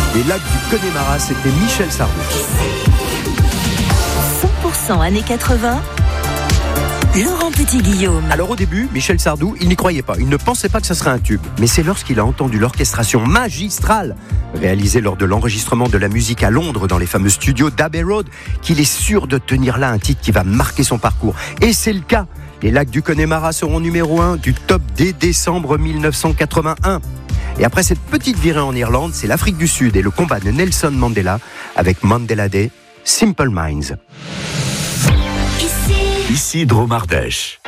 Les lacs du Connemara, c'était Michel Sardou. 100% années 80. Laurent Petit-Guillaume. Alors au début, Michel Sardou, il n'y croyait pas. Il ne pensait pas que ça serait un tube. Mais c'est lorsqu'il a entendu l'orchestration magistrale réalisée lors de l'enregistrement de la musique à Londres dans les fameux studios d'Abbey Road qu'il est sûr de tenir là un titre qui va marquer son parcours. Et c'est le cas. Les lacs du Connemara seront numéro 1 du top dès décembre 1981. Et après cette petite virée en Irlande, c'est l'Afrique du Sud et le combat de Nelson Mandela avec Mandela Day, Simple Minds. Ici Dromardèche.